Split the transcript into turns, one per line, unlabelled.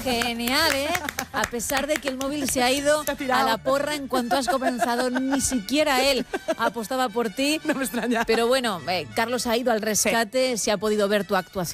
Genial, ¿eh? A pesar de que el móvil se ha ido a la porra en cuanto has comenzado, ni siquiera él apostaba por ti.
No me extraña.
Pero bueno, Carlos ha ido al rescate, se ha podido ver tu actuación.